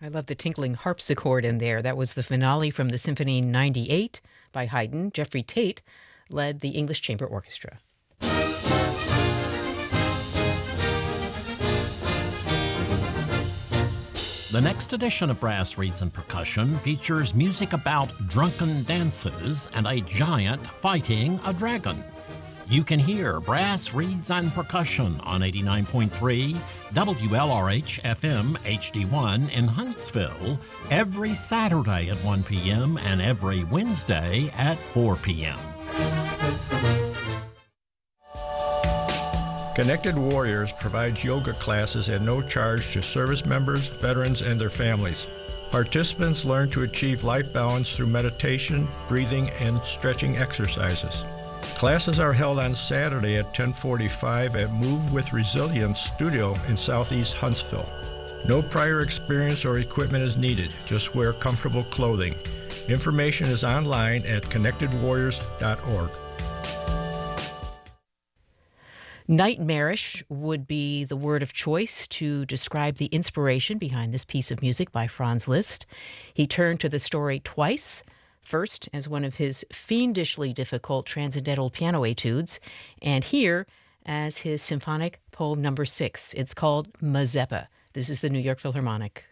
I love the tinkling harpsichord in there. That was the finale from the Symphony 98 by Haydn. Jeffrey Tate led the English Chamber Orchestra. The next edition of Brass Reeds and Percussion features music about drunken dances and a giant fighting a dragon. You can hear Brass Reeds and Percussion on 89.3 WLRH FM HD1 in Huntsville every Saturday at 1 p.m. and every Wednesday at 4 p.m. Connected Warriors provides yoga classes at no charge to service members, veterans, and their families. Participants learn to achieve life balance through meditation, breathing, and stretching exercises. Classes are held on Saturday at 10:45 at Move with Resilience Studio in Southeast Huntsville. No prior experience or equipment is needed. Just wear comfortable clothing. Information is online at connectedwarriors.org. Nightmarish would be the word of choice to describe the inspiration behind this piece of music by Franz Liszt. He turned to the story twice, first as one of his fiendishly difficult transcendental piano etudes, and here as his symphonic poem number 6. It's called Mazeppa. This is the New York Philharmonic.